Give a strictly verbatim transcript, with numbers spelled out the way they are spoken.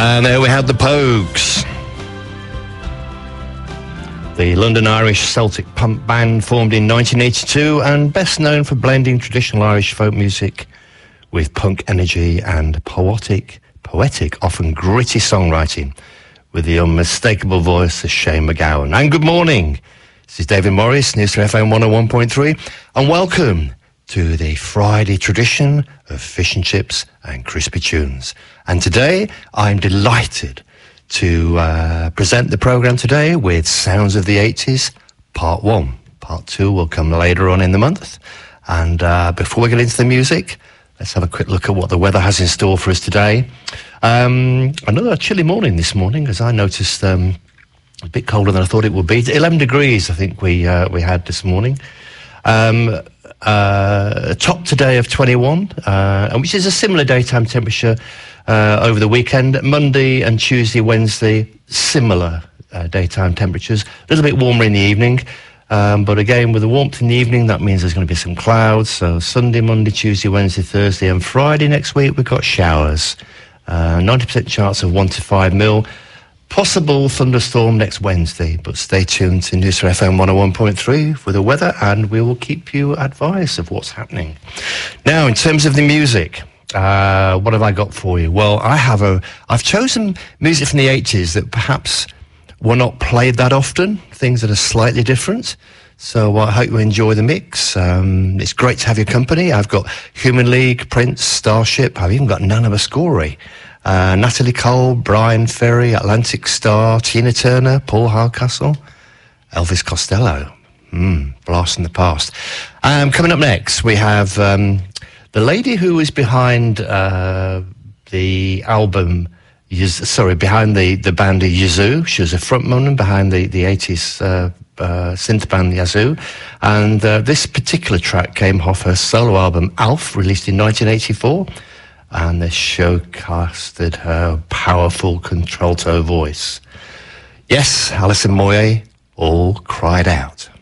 And there we had the Pogues, the London Irish Celtic punk band formed in nineteen eighty-two and best known for blending traditional Irish folk music with punk energy and poetic, poetic, often gritty songwriting with the unmistakable voice of Shane MacGowan. And good morning, this is David Morris, News F M one oh one point three, and welcome to the Friday tradition of fish and chips and crispy tunes. And today, I'm delighted to uh, present the programme today with Sounds of the eighties, Part one. Part two will come later on in the month. And uh, before we get into the music, let's have a quick look at what the weather has in store for us today. Um, another chilly morning this morning, as I noticed um, a bit colder than I thought it would be. eleven degrees, I think, we uh, we had this morning. Um, uh, top today of twenty-one, uh, which is a similar daytime temperature uh, over the weekend. Monday and Tuesday, Wednesday, similar uh, daytime temperatures. A little bit warmer in the evening, um, but again, with the warmth in the evening, that means there's going to be some clouds. So Sunday, Monday, Tuesday, Wednesday, Thursday, and Friday next week, we've got showers. Uh, ninety percent chance of one to five mil. Possible thunderstorm next Wednesday, but stay tuned to News F M one oh one point three for the weather, and we will keep you advised of what's happening. Now, in terms of the music, uh, what have I got for you? Well, I have a, I've chosen music from the eighties that perhaps were not played that often, things that are slightly different. So I hope you enjoy the mix. Um, it's great to have your company. I've got Human League, Prince, Starship. I've even got Nana Muscori. Uh, Natalie Cole, Brian Ferry, Atlantic Star, Tina Turner, Paul Hardcastle, Elvis Costello. Mm, blast from the past. Um, coming up next, we have um, the lady who is behind uh, the album, sorry, behind the, the band Yazoo. She was a frontwoman behind the, the eighties uh, uh, synth band Yazoo. And uh, this particular track came off her solo album, Alf, released in nineteen eighty-four. And this showcasted her powerful contralto voice. Yes, Alison Moyet all cried out.